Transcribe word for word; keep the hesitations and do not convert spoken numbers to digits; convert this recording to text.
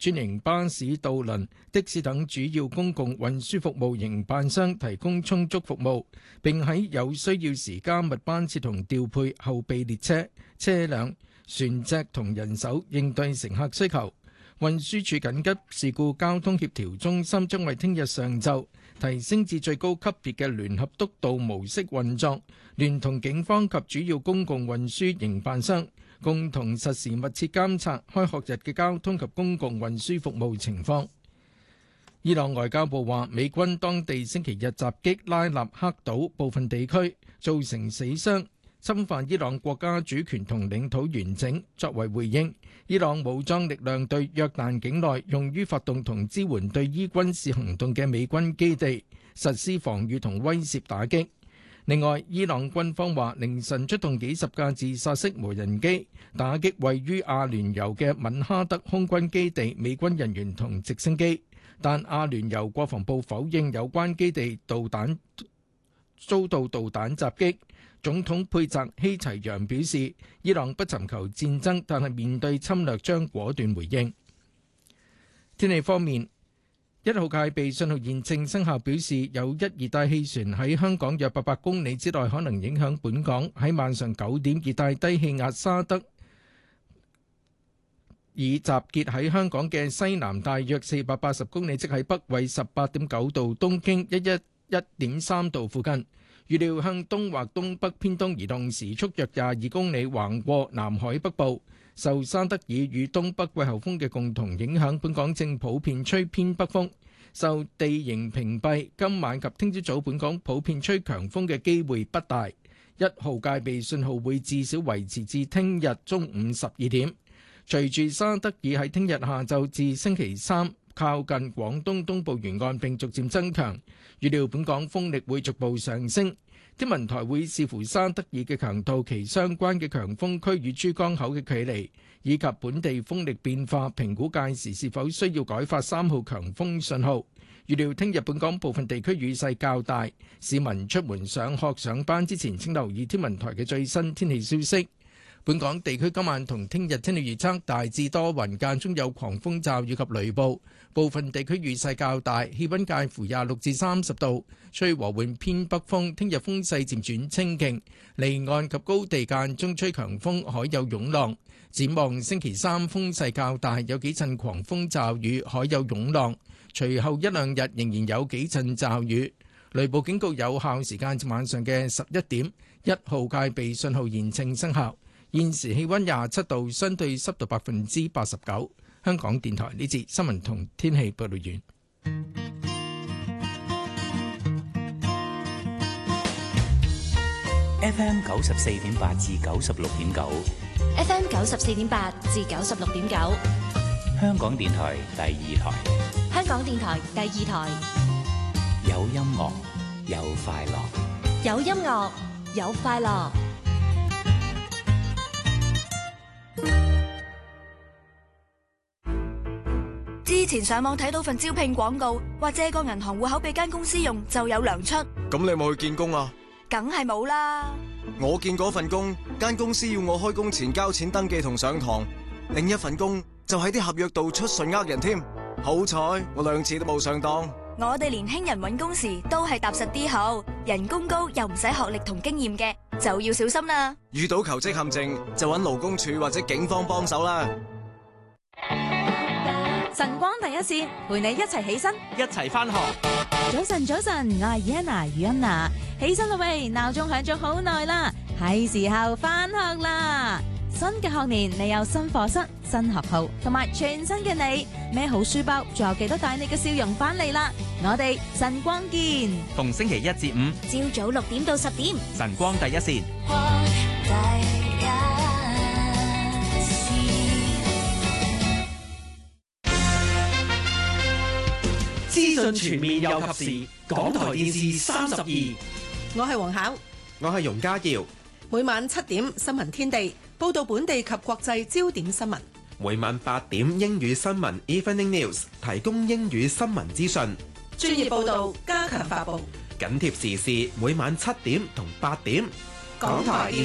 專營巴士、渡輪、的士等主要公共運輸服務營辦商提供充足服務，並喺有需要時加密班次同調配後備列車、車輛、船隻同人手，應對乘客需求。運輸署緊急事故交通協調中心將為聽日上晝提升至最高級別嘅聯合督導模式運作，聯同警方及主要公共運輸營辦商，共同實時密切監察開學日嘅交通及公共運輸服務情況。伊朗外交部話，美軍當地星期日襲擊拉納克島部分地區，造成死傷，侵犯伊朗國家主權同領土完整。作為回應，伊朗武裝力量對約旦境內用於發動同支援對伊軍事行動嘅美軍基地實施防禦同威懾打擊。另外，伊朗軍方話凌晨出動幾十架自殺式無人機打擊位於阿聯酋嘅敏哈德空軍基地美軍人員同直升機，但阿聯酋國防部否認有關基地導彈遭到導彈襲擊。總統佩澤希齊揚表示，伊朗不尋求戰爭，但係面對侵略將果斷回應。天氣方面，一號戒備信號現正生效，表示有一熱帶氣旋喺香港約八百公里之內可能影響本港。喺晚上九點，熱帶低氣壓沙德已集結喺香港嘅西南大約四百八十公里，即喺北緯十八點九度、東經一一一點三度附近。預料向東或東北偏東移動，時速約廿二公里，橫過南海北部。受沙德爾與東北季候風嘅共同影響，本港正普遍吹偏北風。受地形屏蔽，今晚及聽朝早本港普遍吹強風嘅機會不大。一號戒備信號會至少維持至聽日中午十二點。隨住沙德爾喺聽日下晝至星期三靠近廣東東部沿岸並逐漸增強，預料本港風力會逐步上升。天文台會視乎沙德爾嘅強度、其相關嘅強風區與珠江口嘅距離，以及本地風力變化，評估屆時是否需要改發三號強風信號。預料聽日本港部分地區雨勢較大，市民出門上學上班之前請留意天文台嘅最新天氣消息。本港地區今晚同聽日天氣預測大致多雲，間中有狂風驟雨及雷暴，部分地區雨勢較大，氣溫介乎廿六至三十度，吹和緩偏北風。聽日風勢漸轉清勁，離岸及高地間中吹強風，海有湧浪。展望星期三風勢較大，有幾陣狂風驟雨，海有湧浪。隨後一兩日仍然有幾陣驟雨，雷暴警告有效時間至晚上嘅十一點。一號戒備信號現正生效。現時氣溫廿七度，相對濕度百分之八十九。香港電台呢節新聞同天氣報道完。 F M 九十四點八至九十六點九 ，F M 九十四點八至九十六點九， 香港電台第二台， 香港電台第二台， 有音樂有快樂， 有音樂有快樂。之前上網睇到份招聘廣告，話借個銀行戶口俾間公司用就有糧出。 咁你有冇去見工啊？ 梗係冇啦。 我見嗰份工，間公司要我開工前交錢登記同上堂，另一份工就喺啲合約度出信呃人添。好彩我兩次都冇上當。 我哋年輕人搵工時都係踏實啲好，人工高又唔使學歷同經驗嘅，就要小心啦。 遇到求職陷阱就搵勞工處或者警方幫手啦。 晨光第一線，陪你一齊起身， 一齊返學。 早晨，早晨，我係余欣娜，余欣娜，起身啦喂！鬧鐘響咗好耐啦，係時候返學啦。新嘅學年，你有新課室、新學號，同埋全新嘅你，孭好書包，仲有記得帶你嘅笑容返嚟啦。我哋晨光見， 逢星期一至五， 朝早六點到十點， 晨光第一線。資訊全面又及時，港台電視三十二。 我係黃巧， 我係容家耀。 每晚七點新聞天地報道本地及國際焦點新聞。 每晚八點英語新聞 Evening News 提供英語新聞資訊， 專業報道加強發佈， 緊貼時事。每晚七點同八點，港台